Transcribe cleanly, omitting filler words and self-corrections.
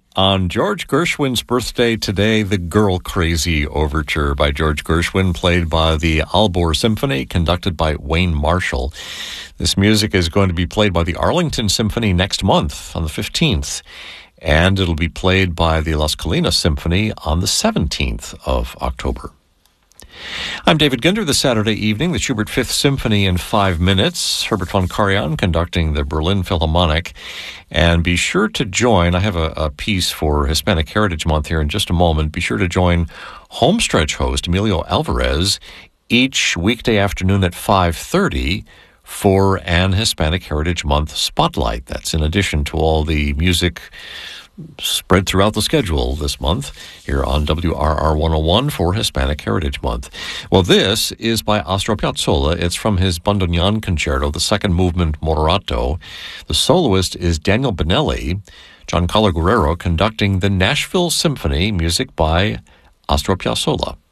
On George Gershwin's birthday today, the Girl Crazy Overture by George Gershwin, played by the Aalborg Symphony, conducted by Wayne Marshall. This music is going to be played by the Arlington Symphony next month on the 15th, and it'll be played by the Las Colinas Symphony on the 17th of October. I'm David Ginder. This Saturday evening, the Schubert Fifth Symphony in 5 minutes. Herbert von Karajan conducting the Berlin Philharmonic. And be sure to join, I have a piece for Hispanic Heritage Month here in just a moment. Be sure to join Homestretch host Emilio Alvarez each weekday afternoon at 5:30 for an Hispanic Heritage Month spotlight. That's in addition to all the music spread throughout the schedule this month here on WRR 101 for Hispanic Heritage Month. Well, this is by Astor Piazzolla. It's from his Bandoneon Concerto, the second movement Moderato. The soloist is Daniel Benelli. Giancarlo Guerrero conducting the Nashville Symphony, music by Astor Piazzolla.